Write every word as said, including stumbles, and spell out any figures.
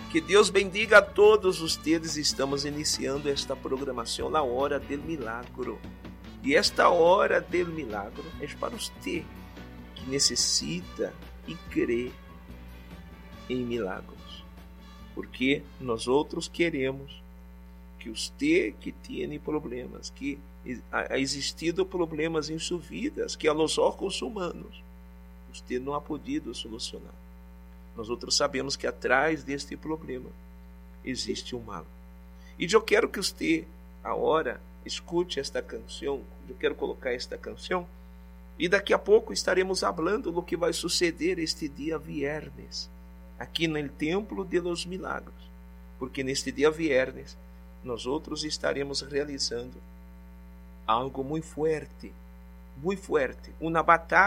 Que Deus bendiga a todos ustedes. Estamos iniciando esta programação na hora do milagro. E esta hora do milagro é para você que necessita e crê em milagros. Porque nós outros queremos que você que tem problemas, que ha existido problemas em sua vida, que aos olhos humanos você não ha podido solucionar. Nós outros sabemos que atrás deste problema existe um mal. E eu quero que você agora escute esta canção. Eu quero colocar esta canção e daqui a pouco estaremos falando do que vai suceder este dia viernes aqui no Templo de los Milagros, porque neste dia viernes nós outros estaremos realizando algo muito forte, muito forte, uma batalha